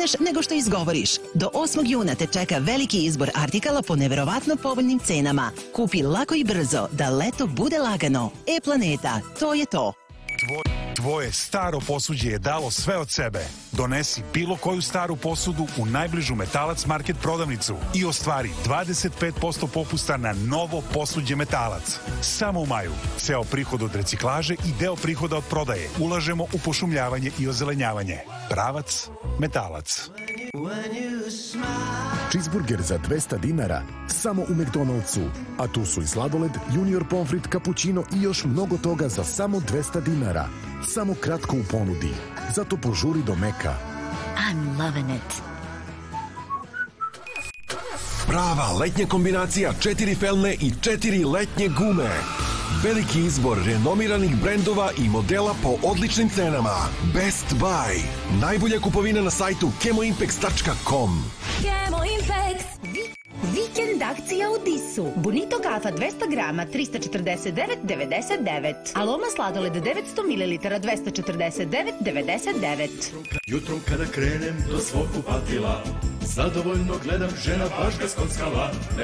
stigneš nego što izgovoriš. Do 8. juna te čeka veliki izbor artikala po neverovatno povoljnim cenama. Kupi lako i brzo da leto bude lagano. E-Planeta, to je to. Tvoje staro posuđe je dalo sve od sebe. Donesi bilo koju staru posudu u najbližu Metalac Market prodavnicu i ostvari 25% popusta na novo posuđe Metalac. Samo u maju. Ceo prihod od reciklaže i deo prihoda od prodaje ulažemo u pošumljavanje i ozelenjavanje. Pravac Metalac. Cheeseburger za 200 dinara samo u McDonald'su. A tu su i sladoled, junior pomfrit, cappuccino i još mnogo toga za samo 200 dinara. Samo kratko u ponudi. Zato požuri do Meka. I'm loving it. Prava letnja kombinacija 4 felne i 4 letnje gume. Veliki izbor renomiranih brendova i modela po odličnim cenama. Best Buy. Najbolja kupovina na sajtu chemoimpex.com. Chemoimpex. Vikend akcija u Disu. Bonito kafa 200 grama 349,99. Aloma sladoled 900 ml 249,99. Jutrom kada krenem do svog kupatila, zadovoljno gledam, žena baš ga skockala.